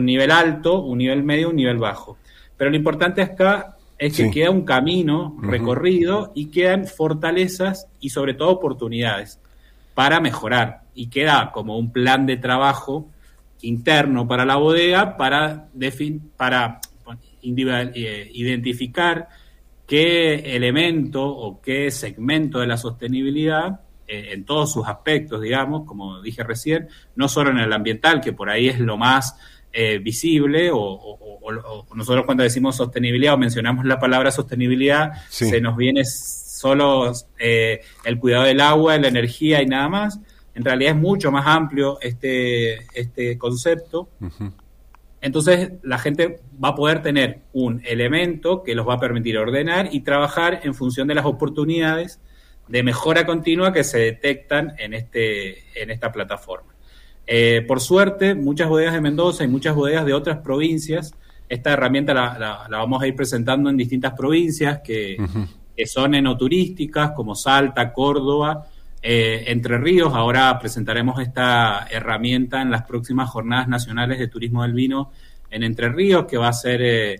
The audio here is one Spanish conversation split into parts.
un nivel alto, un nivel medio, un nivel bajo. Pero lo importante acá es que queda un camino recorrido y quedan fortalezas y sobre todo oportunidades para mejorar. Y queda como un plan de trabajo interno para la bodega para identificar qué elemento o qué segmento de la sostenibilidad, en todos sus aspectos, digamos, como dije recién, no solo en el ambiental, que por ahí es lo más visible, o nosotros cuando decimos sostenibilidad o mencionamos la palabra sostenibilidad, se nos viene solo el cuidado del agua, la energía y nada más. En realidad es mucho más amplio este concepto. Entonces la gente va a poder tener un elemento que los va a permitir ordenar y trabajar en función de las oportunidades de mejora continua que se detectan en esta plataforma. Por suerte, muchas bodegas de Mendoza y muchas bodegas de otras provincias, esta herramienta la vamos a ir presentando en distintas provincias que son enoturísticas, como Salta, Córdoba, Entre Ríos. Ahora presentaremos esta herramienta en las próximas Jornadas Nacionales de Turismo del Vino en Entre Ríos, que va a ser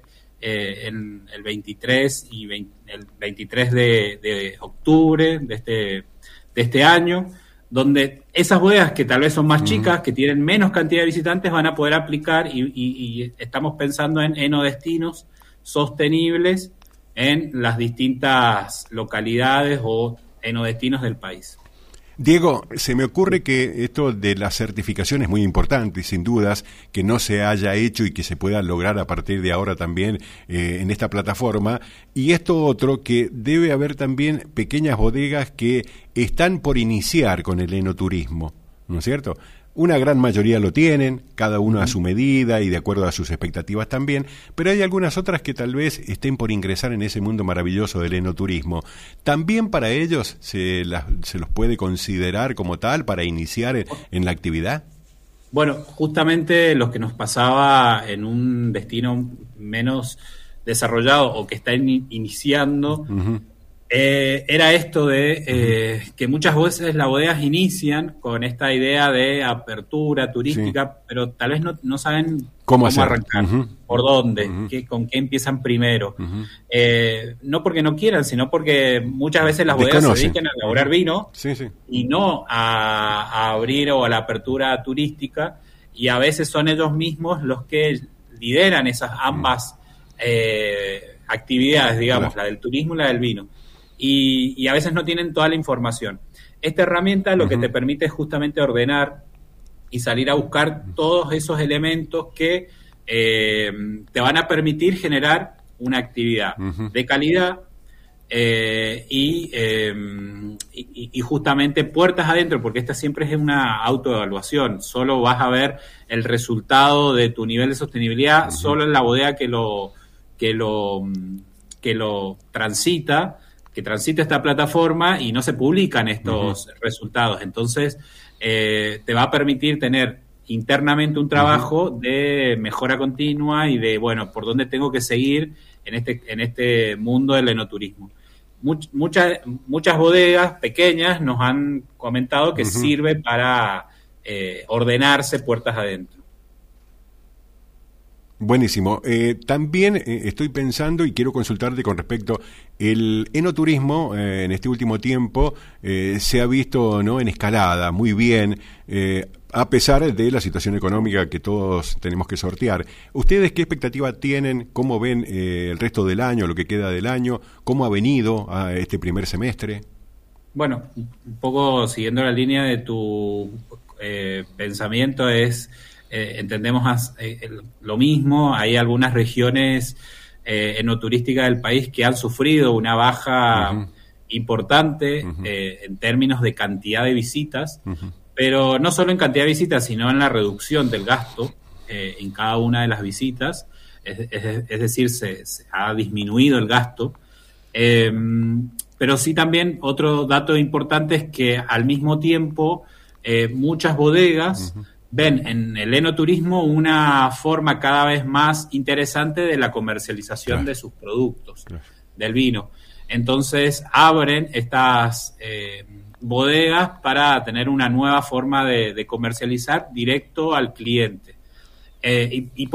en el 23 el 23 de octubre de este año, donde esas bodegas que tal vez son más chicas, que tienen menos cantidad de visitantes, van a poder aplicar y estamos pensando en enodestinos sostenibles en las distintas localidades o enodestinos del país. Diego, se me ocurre que esto de la certificación es muy importante y sin dudas que no se haya hecho y que se pueda lograr a partir de ahora también en esta plataforma. Y esto otro, que debe haber también pequeñas bodegas que están por iniciar con el enoturismo, ¿no es cierto? Una gran mayoría lo tienen, cada uno a su medida y de acuerdo a sus expectativas también, pero hay algunas otras que tal vez estén por ingresar en ese mundo maravilloso del enoturismo. ¿También para ellos se los puede considerar como tal para iniciar en la actividad? Bueno, justamente lo que nos pasaba en un destino menos desarrollado o que está iniciando, era esto de que muchas veces las bodegas inician con esta idea de apertura turística, pero tal vez no saben cómo arrancar, por dónde, con qué empiezan primero. No porque no quieran, sino porque muchas veces las bodegas se dedican a elaborar vino y no a abrir o a la apertura turística, y a veces son ellos mismos los que lideran esas ambas actividades, digamos, la del turismo y la del vino. Y a veces no tienen toda la información. Esta herramienta lo que te permite es justamente ordenar y salir a buscar todos esos elementos que te van a permitir generar una actividad de calidad y justamente puertas adentro, porque esta siempre es una autoevaluación. Solo vas a ver el resultado de tu nivel de sostenibilidad solo en la bodega que lo transita esta plataforma y no se publican estos resultados. Entonces, te va a permitir tener internamente un trabajo de mejora continua y de, bueno, por dónde tengo que seguir en este mundo del enoturismo. Muchas bodegas pequeñas nos han comentado que sirve para ordenarse puertas adentro. Buenísimo. También estoy pensando y quiero consultarte con respecto el enoturismo en este último tiempo se ha visto, ¿no?, en escalada, muy bien, a pesar de la situación económica que todos tenemos que sortear. ¿Ustedes qué expectativa tienen? ¿Cómo ven el resto del año, lo que queda del año? ¿Cómo ha venido a este primer semestre? Bueno, un poco siguiendo la línea de tu pensamiento entendemos lo mismo. Hay algunas regiones enoturísticas del país que han sufrido una baja importante en términos de cantidad de visitas, pero no solo en cantidad de visitas, sino en la reducción del gasto en cada una de las visitas. Es decir, se ha disminuido el gasto. Pero sí, también otro dato importante es que al mismo tiempo muchas bodegas ven en el enoturismo una forma cada vez más interesante de la comercialización de sus productos, del vino. Entonces abren estas bodegas para tener una nueva forma de comercializar directo al cliente. Y